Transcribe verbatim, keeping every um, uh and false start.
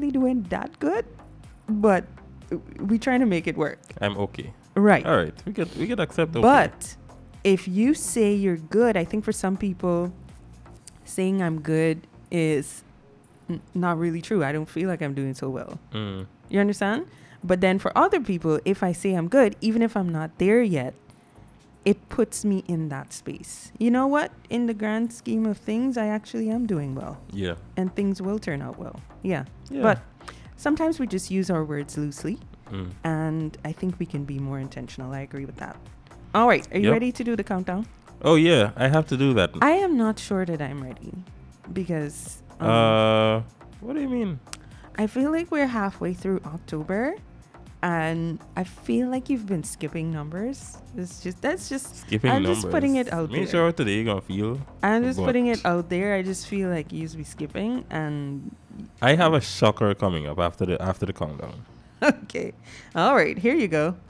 really doing that good, but we're trying to make it work. I'm okay. Right. All right. We could we could accept okay. But if you say you're good, I think for some people, saying I'm good is n- not really true. I don't feel like I'm doing so well. Mm. You understand? But then for other people, if I say I'm good, even if I'm not there yet, it puts me in that space. You know what? In the grand scheme of things, I actually am doing well. Yeah. And things will turn out well. Yeah. Yeah. But sometimes we just use our words loosely. Mm. And I think we can be more intentional. I agree with that. All right. Are you Yep. ready to do the countdown? Oh yeah, I have to do that. I am not sure that I'm ready. Because... Um, uh, what do you mean? I feel like we're halfway through October. And I feel like you've been skipping numbers. It's just that's just Skipping I'm numbers. just putting it out Make there. sure today you're gonna feel. I'm just but putting it out there. I just feel like you used to be skipping and I have a shocker coming up after the after the countdown. okay. All right, here you go.